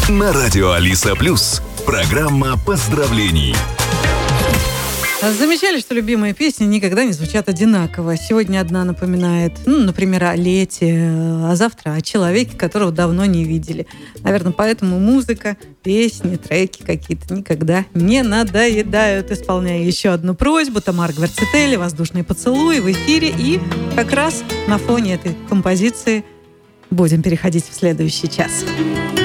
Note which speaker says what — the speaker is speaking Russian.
Speaker 1: На радио Алиса Плюс. Программа поздравлений.
Speaker 2: Замечали, что любимые песни никогда не звучат одинаково. Сегодня одна напоминает, например, о лете, а завтра о человеке, которого давно не видели. Наверное, поэтому музыка, песни, треки какие-то никогда не надоедают. Исполняю еще одну просьбу. Тамара Гварцетели, «Воздушный поцелуй» в эфире. И как раз на фоне этой композиции будем переходить в следующий час.